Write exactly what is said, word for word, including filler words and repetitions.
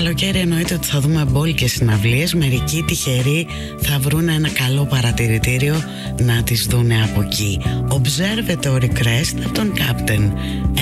καλοκαίρι εννοείται ότι θα δούμε μπόλικες συναυλίες. Μερικοί τυχεροί θα βρουν ένα καλό παρατηρητήριο να τις δούνε από εκεί. Observatory Crest από τον Captain.